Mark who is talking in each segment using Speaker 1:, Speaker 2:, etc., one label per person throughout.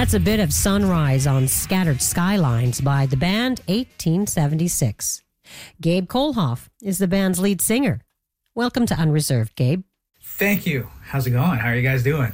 Speaker 1: That's a bit of Sunrise on Scattered Skylines by the band 1876. Gabe Kohlhoff is the band's lead singer. Welcome to Unreserved, Gabe.
Speaker 2: Thank you. How's it going? How are you guys doing?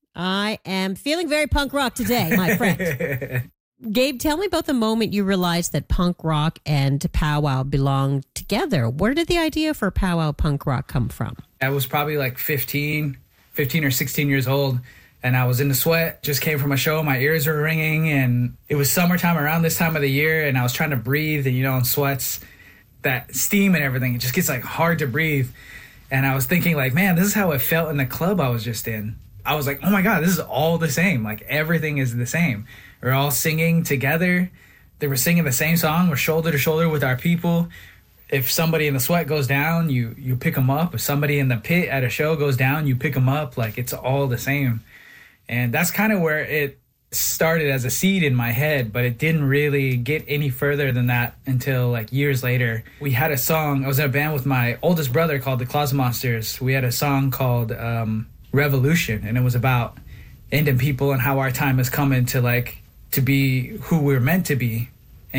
Speaker 1: I am feeling very punk rock today, my friend. Gabe, tell me about the moment you realized that punk rock and powwow belonged together. Where did the idea for powwow punk rock come from?
Speaker 2: I was probably like 15 or 16 years old, and I was in the sweat, just came from a show, my ears were ringing, and it was summertime around this time of the year, and I was trying to breathe, and in sweats, that steam and everything, it just gets like hard to breathe. And I was thinking like, man, this is how it felt in the club I was just in. I was like, oh my God, this is all the same. Like everything is the same. We're all singing together. They were singing the same song. We're shoulder to shoulder with our people. If somebody in the sweat goes down, you pick them up. If somebody in the pit at a show goes down, you pick them up. Like it's all the same. And that's kind of where it started as a seed in my head, but it didn't really get any further than that until like years later. We had a song. I was in a band with my oldest brother called the Closet Monsters. We had a song called Revolution, and it was about ending people and how our time is coming to be who we're meant to be.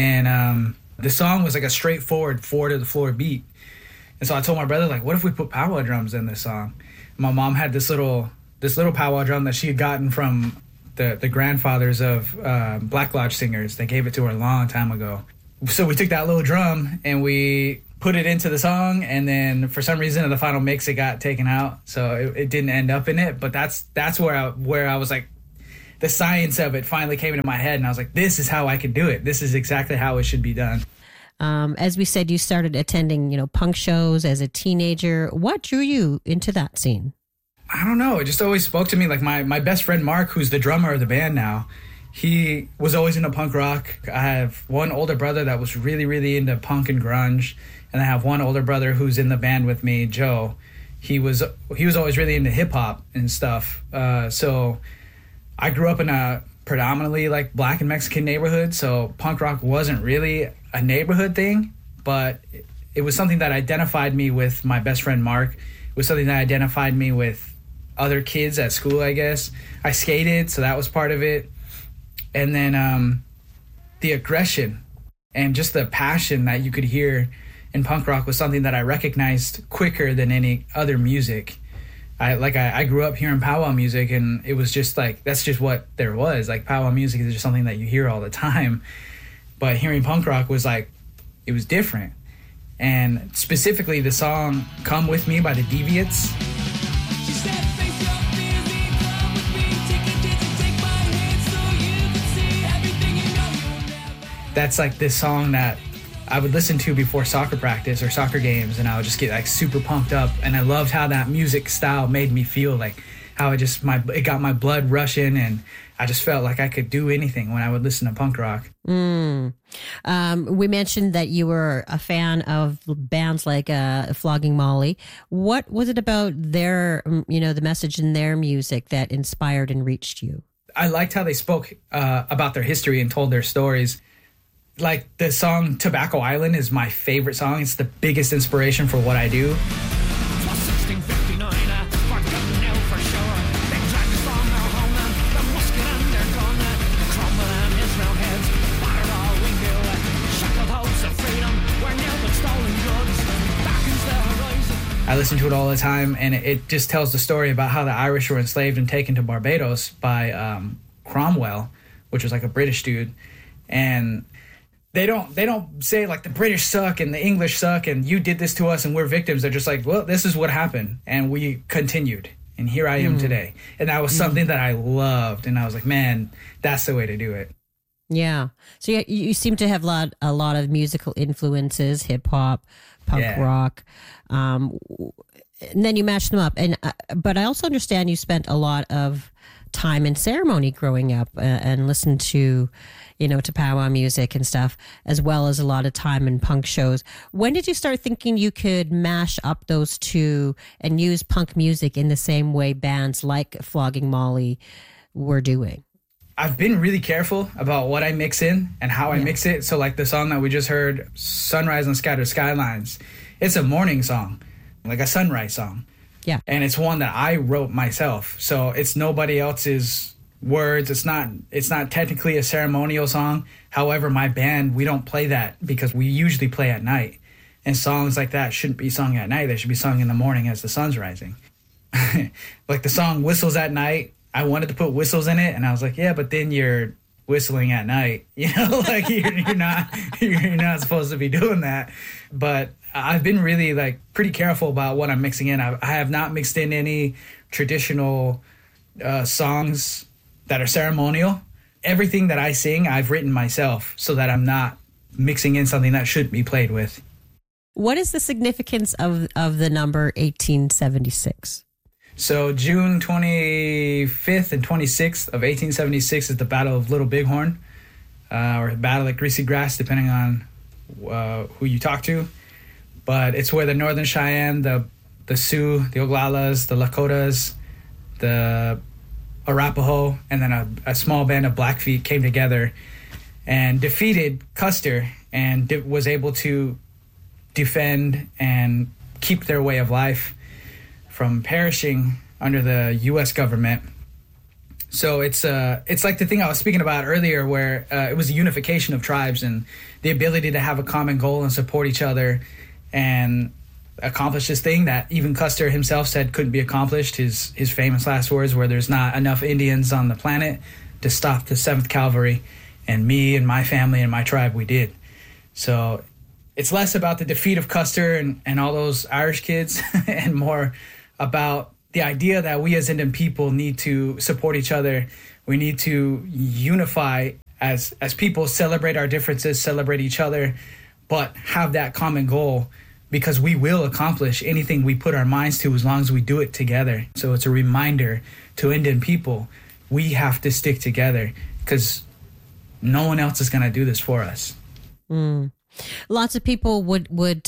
Speaker 2: And the song was like a straightforward 4-to-the-floor beat. And so I told my brother, like, what if we put powwow drums in this song? My mom had this little powwow drum that she had gotten from the grandfathers of Black Lodge singers. They gave it to her a long time ago. So we took that little drum and we put it into the song, and then for some reason in the final mix it got taken out, so it didn't end up in it. But that's where I was like, the science of it finally came into my head, and I was like, this is how I can do it. This is exactly how it should be done.
Speaker 1: As we said, you started attending punk shows as a teenager. What drew you into that scene?
Speaker 2: I don't know. It just always spoke to me. Like my best friend Mark, who's the drummer of the band now, he was always into punk rock. I have one older brother that was really, really into punk and grunge. And I have one older brother who's in the band with me, Joe. He was always really into hip hop and stuff. So I grew up in a predominantly like Black and Mexican neighborhood. So punk rock wasn't really a neighborhood thing, but it was something that identified me with my best friend Mark. It was something that identified me with other kids at school, I guess. I skated, so that was part of it. And then the aggression and just the passion that you could hear in punk rock was something that I recognized quicker than any other music. I grew up hearing powwow music, and it was just like, that's just what there was. Like powwow music is just something that you hear all the time. But hearing punk rock was like, it was different. And specifically the song Come With Me by the Deviants. That's like this song that I would listen to before soccer practice or soccer games, and I would just get like super pumped up. And I loved how that music style made me feel, like how it got my blood rushing, and I just felt like I could do anything when I would listen to punk rock.
Speaker 1: We mentioned that you were a fan of bands like Flogging Molly. What was it about their, the message in their music that inspired and reached you?
Speaker 2: I liked how they spoke about their history and told their stories. Like the song Tobacco Island is my favorite song. It's the biggest inspiration for what I do. I listen to it all the time, and it just tells the story about how the Irish were enslaved and taken to Barbados by Cromwell, which was like a British dude. And they don't say like the British suck and the English suck and you did this to us and we're victims. They're just like, well, this is what happened and we continued and here I am today. And that was something that I loved, and I was like, man, that's the way to do it.
Speaker 1: Yeah. So you seem to have a lot of musical influences, hip hop, punk rock, and then you mash them up. And but I also understand you spent a lot of time in ceremony growing up and listened to to powwow music and stuff, as well as a lot of time in punk shows. When did you start thinking you could mash up those two and use punk music in the same way bands like Flogging Molly were doing?
Speaker 2: I've been really careful about what I mix in and how I mix it. So like the song that we just heard, Sunrise on Scattered Skylines, it's a morning song, like a sunrise song.
Speaker 1: Yeah.
Speaker 2: And it's one that I wrote myself. So it's nobody else's words. It's not technically a ceremonial song. However, my band, we don't play that because we usually play at night. And songs like that shouldn't be sung at night. They should be sung in the morning as the sun's rising. Like the song Whistles at Night, I wanted to put whistles in it, and I was like, yeah, but then you're whistling at night, like you're not supposed to be doing that. But I've been really like pretty careful about what I'm mixing in. I have not mixed in any traditional songs that are ceremonial. Everything that I sing, I've written myself so that I'm not mixing in something that shouldn't be played with.
Speaker 1: What is the significance of the number 1876?
Speaker 2: So June 25th and 26th of 1876 is the Battle of Little Bighorn, or Battle at Greasy Grass, depending on who you talk to. But it's where the Northern Cheyenne, the Sioux, the Oglalas, the Lakotas, the Arapaho, and then a small band of Blackfeet came together and defeated Custer and was able to defend and keep their way of life from perishing under the U.S. government. So it's like the thing I was speaking about earlier, where it was a unification of tribes and the ability to have a common goal and support each other and accomplish this thing that even Custer himself said couldn't be accomplished. His famous last words were, "There's not enough Indians on the planet to stop the 7th Cavalry, and me and my family and my tribe, we did." So it's less about the defeat of Custer and all those Irish kids and more about the idea that we as Indian people need to support each other. We need to unify as people, celebrate our differences, celebrate each other, but have that common goal, because we will accomplish anything we put our minds to as long as we do it together. So it's a reminder to Indian people, we have to stick together because no one else is going to do this for us.
Speaker 1: Mm. Lots of people might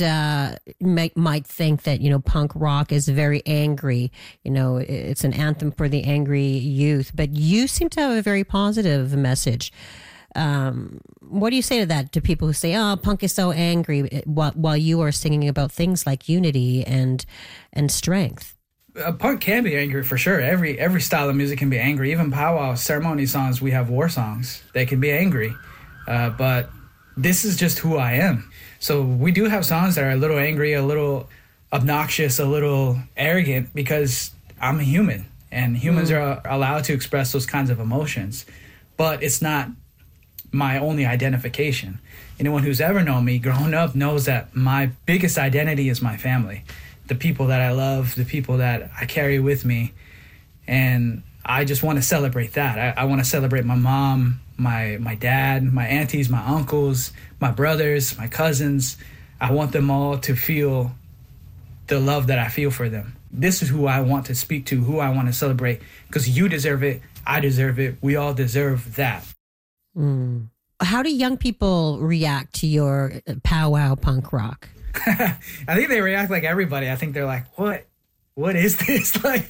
Speaker 1: think that, punk rock is very angry. It's an anthem for the angry youth, but you seem to have a very positive message. What do you say to that, to people who say, "Oh, punk is so angry," while you are singing about things like unity and strength?
Speaker 2: Punk can be angry for sure. Every style of music can be angry. Even powwow ceremony songs, we have war songs. They can be angry, but this is just who I am. So we do have songs that are a little angry, a little obnoxious, a little arrogant, because I'm a human, and humans are allowed to express those kinds of emotions. But it's not my only identification. Anyone who's ever known me growing up knows that my biggest identity is my family, the people that I love, the people that I carry with me. And I just want to celebrate that. I want to celebrate my mom, my dad, my aunties, my uncles, my brothers, my cousins. I want them all to feel the love that I feel for them. This is who I want to speak to, who I want to celebrate, because you deserve it, I deserve it, we all deserve that.
Speaker 1: Mm. How do young people react to your powwow punk rock?
Speaker 2: I think they react like everybody. I think they're like, what is this? Like,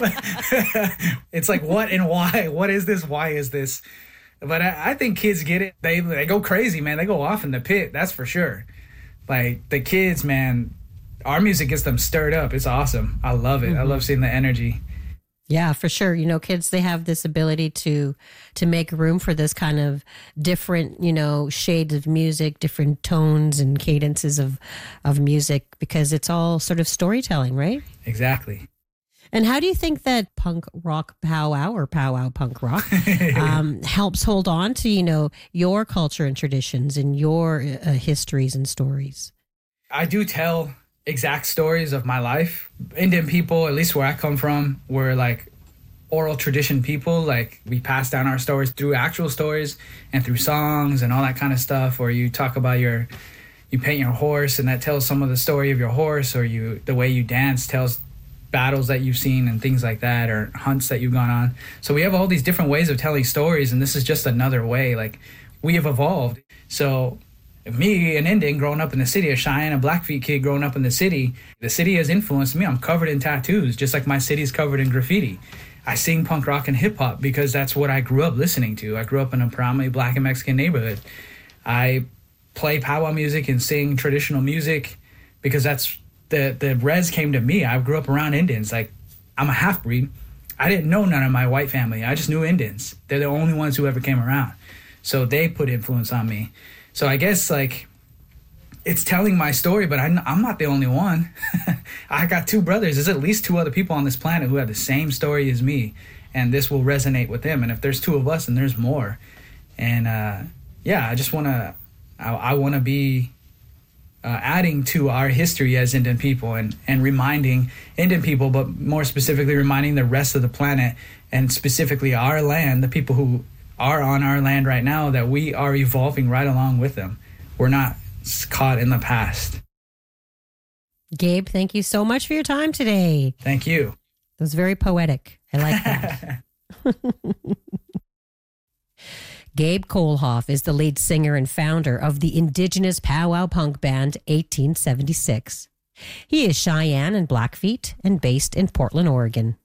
Speaker 2: it's like, what and why? What is this? Why is this? But I think kids get it. They go crazy, man. They go off in the pit. That's for sure. Like the kids, man, our music gets them stirred up. It's awesome. I love it. Mm-hmm. I love seeing the energy.
Speaker 1: Yeah, for sure. Kids, they have this ability to make room for this kind of different, shades of music, different tones and cadences of music, because it's all sort of storytelling, right?
Speaker 2: Exactly.
Speaker 1: And how do you think that punk rock powwow or powwow punk rock helps hold on to, your culture and traditions and your histories and stories?
Speaker 2: I do tell exact stories of my life. Indian people, at least where I come from, were like oral tradition people. Like we pass down our stories through actual stories and through songs and all that kind of stuff. Or you talk about you paint your horse and that tells some of the story of your horse, or the way you dance tells battles that you've seen and things like that, or hunts that you've gone on. So we have all these different ways of telling stories, and this is just another way. Like we have evolved. So me, an Indian growing up in the city, a Cheyenne, a Blackfeet kid growing up in the city has influenced me. I'm covered in tattoos, just like my city's covered in graffiti. I sing punk rock and hip hop because that's what I grew up listening to. I grew up in a predominantly Black and Mexican neighborhood. I play powwow music and sing traditional music because that's the res came to me. I grew up around Indians. Like I'm a half breed, I didn't know none of my white family. I just knew Indians. They're the only ones who ever came around. So they put influence on me. So I guess like it's telling my story, but I'm not the only one. I got 2 brothers. There's at least 2 other people on this planet who have the same story as me, and this will resonate with them. And if there's 2 of us, then there's more. And I just want to, I want to be adding to our history as Indian people and reminding Indian people, but more specifically reminding the rest of the planet and specifically our land, the people who are on our land right now, that we are evolving right along with them. We're not caught in the past.
Speaker 1: Gabe, thank you so much for your time today.
Speaker 2: Thank you.
Speaker 1: It was very poetic. I like that. Gabe Kohlhoff is the lead singer and founder of the indigenous powwow punk band 1876. He is Cheyenne and Blackfeet and based in Portland, Oregon.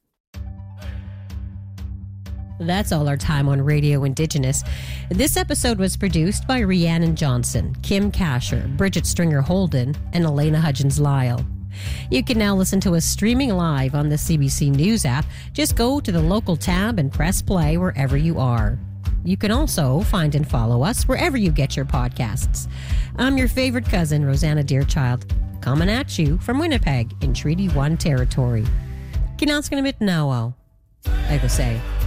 Speaker 1: That's all our time on Radio Indigenous. This episode was produced by Rhiannon Johnson, Kim Kasher, Bridget Stringer Holden, and Elena Hudgens-Lyle. You can now listen to us streaming live on the CBC News app. Just go to the local tab and press play wherever you are. You can also find and follow us wherever you get your podcasts. I'm your favorite cousin, Rosanna Deerchild, coming at you from Winnipeg in Treaty 1 territory. Kinaskanamit Nawal, I will say.